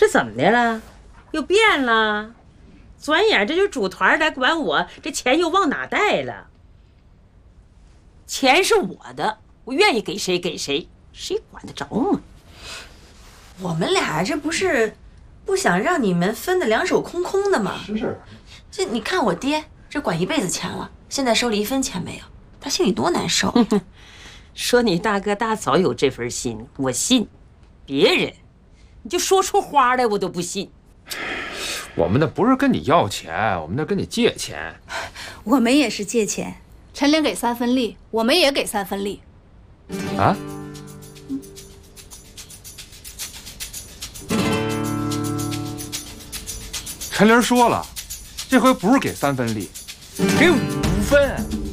这怎么的了？又变了？转眼这就组团来管我，这钱又往哪带了？钱是我的，我愿意给谁给谁，谁管得着吗？ 我们俩这不是不想让你们分得两手空空的吗？ 是。 这你看我爹这管一辈子钱了，现在手里1分钱没有，他心里多难受。 说你大哥大嫂有这份心，我信。别人，你就说出花来，我都不信。 我们那不是跟你要钱，我们那跟你借钱。 我们也是借钱， 陈玲给3分利，我们也给3分利。 啊？陈玲说了，这回不是给3分利，给5分。